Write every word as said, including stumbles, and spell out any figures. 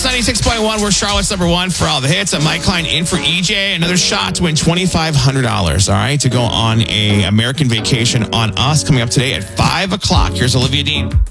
ninety-six point one, we're Charlotte's number one for all the hits. I'm Mike Klein in for E J. Another shot to win twenty-five hundred dollars, all right, to go on a American vacation on us coming up today at five o'clock. Here's Olivia Dean.